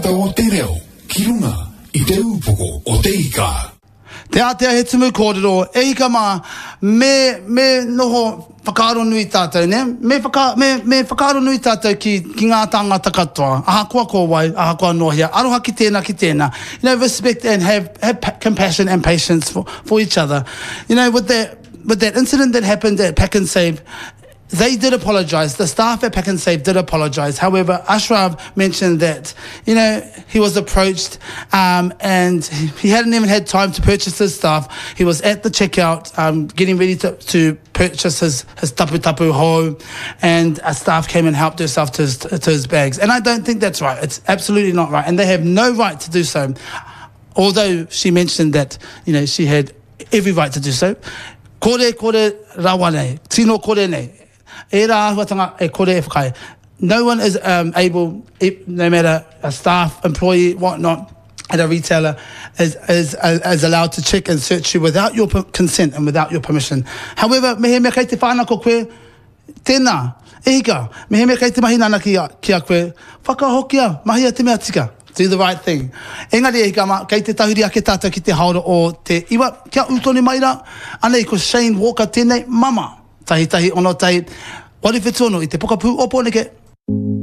o te reo, ki runga, I te upoko o te ika. Te atea he tumu kōrero, e ika mā, me noho whakaaro nui tātou, ne? Me whakaaro nui tātou ki ngā tāngata katoa. Aha kua kōwai, aha kua nohia. Aroha ki tēnā, ki tēnā. You know, respect and have compassion and patience for each other. You know, with that incident that happened at Pack and Save, they did apologize. The staff at Pack and Save did apologize. However, Ashraf mentioned that, you know, he was approached and he hadn't even had time to purchase his stuff. He was at the checkout getting ready to purchase his tapu ho, and a staff came and helped herself to his bags. And I don't think that's right. It's absolutely not right. And they have no right to do so. Although she mentioned that, you know, she had every right to do so. Kore rawa nei. Tino kore nei. E rā huatanga e kore e whakai. No one is able, no matter a staff, employee, whatnot, at a retailer, is allowed to check and search you without your consent and without your permission. However, mehe mea kei te whāna ko koe, tēnā, e hika, mehe mea kei te mahinana ki a koe, whakahokia, mahia te mea tika. Do the right thing. Engari e hika ma, kei te tahuri ake tātou ki te haora o te iwa, kia utoni maira, anei ko Shane Walker tēnei, mama. Tahi ono tai, wariwhetono I te pokapū opo neke.